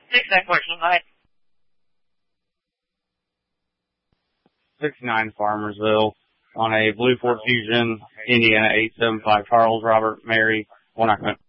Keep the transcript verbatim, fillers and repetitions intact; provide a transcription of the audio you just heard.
Six that question, bye. sixty-nine Farmersville on a Blue Ford Fusion, Indiana eight seven five Charles Robert Mary, one I couldn't.